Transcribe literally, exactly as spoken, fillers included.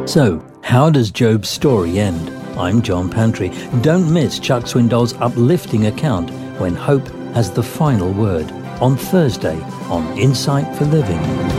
So, how does Job's story end? I'm John Pantry. Don't miss Chuck Swindoll's uplifting account when hope has the final word on Thursday on Insight for Living.